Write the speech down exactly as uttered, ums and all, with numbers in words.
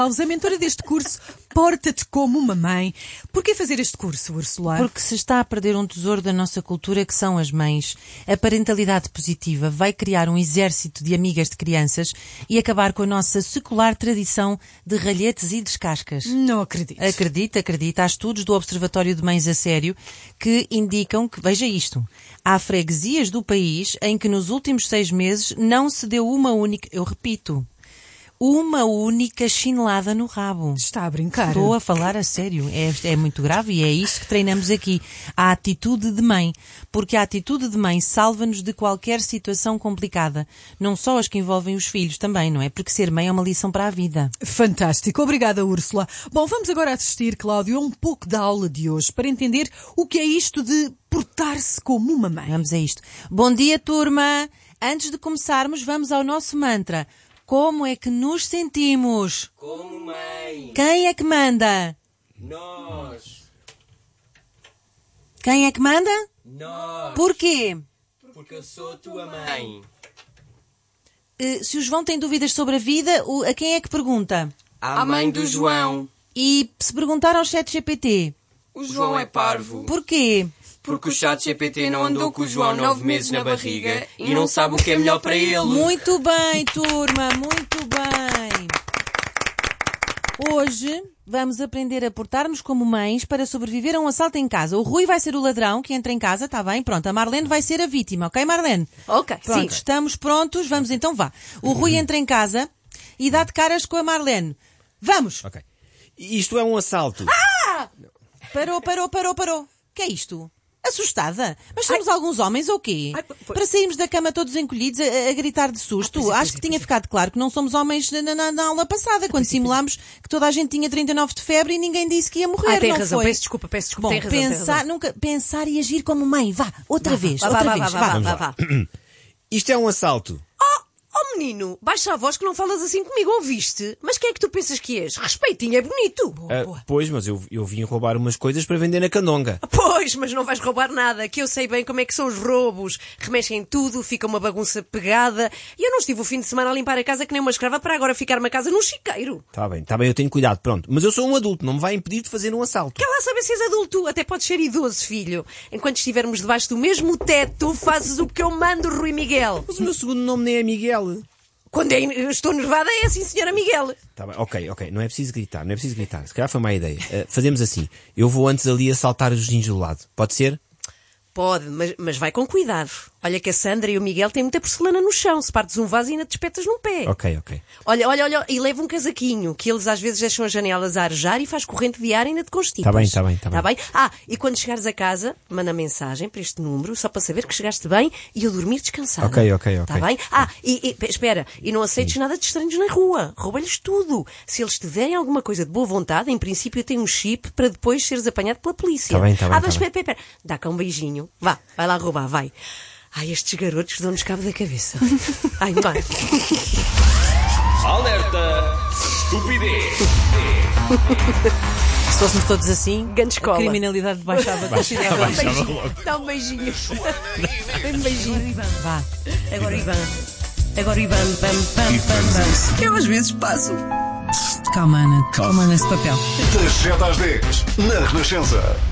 A mentora deste curso, Porta-te como uma mãe. Porquê fazer este curso, Úrsula? Porque se está a perder um tesouro da nossa cultura, que são as mães. A parentalidade positiva vai criar um exército de amigas de crianças e acabar com a nossa secular tradição de ralhetes e descascas. Não acredito. Acredita, acredita. Há estudos do Observatório de Mães a Sério que indicam que, veja isto, há freguesias do país em que nos últimos seis meses não se deu uma única, eu repito, uma única chinelada no rabo. Está a brincar. Estou a falar a sério. É, é muito grave e é isso que treinamos aqui. A atitude de mãe. Porque a atitude de mãe salva-nos de qualquer situação complicada. Não só as que envolvem os filhos também, não é? Porque ser mãe é uma lição para a vida. Fantástico. Obrigada, Úrsula. Bom, vamos agora assistir, Cláudio, a um pouco da aula de hoje para entender o que é isto de portar-se como uma mãe. Vamos a isto. Bom dia, turma. Antes de começarmos, vamos ao nosso mantra. Como é que nos sentimos? Como mãe. Quem é que manda? Nós. Quem é que manda? Nós. Porquê? Porque eu sou tua mãe. Uh, se o João tem dúvidas sobre a vida, o, a quem é que pergunta? A mãe do João. E se perguntar ao chat G P T? O João é parvo. Porquê? Porque o chat G P T não andou com o João nove meses na barriga e não sabe o que é melhor para ele. Muito bem, turma, muito bem. Hoje vamos aprender a portar-nos como mães para sobreviver a um assalto em casa. O Rui vai ser o ladrão que entra em casa, está bem? Pronto, a Marlene vai ser a vítima, ok, Marlene? Ok, Pronto, sim. estamos prontos, vamos então, vá. O Rui entra em casa e dá de caras com a Marlene. Vamos! Ok. Isto é um assalto. Ah! Parou, parou, parou, parou. Que é isto? Assustada? Mas somos Ai. alguns homens ou quê? Ai, Para sairmos da cama todos encolhidos a, a gritar de susto? Ah, pois é, pois Acho é, que tinha pois é. ficado claro que não somos homens na, na, na aula passada, quando simulámos que toda a gente tinha trinta e nove de febre e ninguém disse que ia morrer, Ah, tem não razão, foi? peço desculpa, peço desculpa, Bom, tem razão, tem pensar, razão. nunca, pensar e agir como mãe. Vá, outra Vá, vez, vá, outra vá, vez. vá, vá. vá, Vamos vá, lá. vá. Isto é um assalto. Oh menino, baixa a voz que não falas assim comigo, ouviste? Mas quem é que tu pensas que és? Respeitinho é bonito. Ah, pois, mas eu, eu vim roubar umas coisas para vender na candonga. Pois, mas não vais roubar nada, que eu sei bem como é que são os roubos. Remexem tudo, fica uma bagunça pegada. E eu não estive o fim de semana a limpar a casa que nem uma escrava para agora ficar uma casa num chiqueiro. Tá bem, tá bem, eu tenho cuidado, pronto. Mas eu sou um adulto, não me vai impedir de fazer um assalto. Quer lá saber se és adulto, até podes ser idoso, filho. Enquanto estivermos debaixo do mesmo teto, fazes o que eu mando, Rui Miguel. Mas o meu segundo nome nem é Miguel. Quando é, estou nervada é assim, senhora Miguel. Tá bem, ok, ok, não é preciso gritar, não é preciso gritar. Se calhar foi má ideia. Uh, fazemos assim, eu vou antes ali assaltar os vizinhos do lado. Pode ser? Pode, mas, mas vai com cuidado. Olha que a Sandra e o Miguel têm muita porcelana no chão. Se partes um vaso e ainda te espetas num pé. Ok, ok. Olha, olha, olha, e leva um casaquinho, que eles às vezes deixam as janelas a arejar e faz corrente de ar e ainda te constipas. Tá bem, tá bem, tá Tá bem. bem? Ah, e quando chegares a casa, manda mensagem para este número, só para saber que chegaste bem e eu dormir descansada. Ok, ok, ok. Tá bem? Ah, e, e espera, e não aceites nada de estranhos na rua. Rouba-lhes tudo. Se eles te derem alguma coisa de boa vontade, em princípio eu tenho um chip para depois seres apanhado pela polícia. Tá bem, tá bem, Ah, tá mas bem. espera, espera, espera. Dá cá um beijinho. Vá, vai lá roubar, vai. Ai, estes garotos dão-nos cabo da cabeça. Ai, vai. Alerta! Estupidez! Se fôssemos todos assim, Grande a escola. criminalidade baixava consideravelmente. Dá um beijinho. Dá um beijinho. Vá. Agora o Ivan. Agora o Ivan. Pam, pam, pam, pam. Eu às vezes passo. Calma, Ana. Calma nesse papel. Das sete às dez, na Renascença.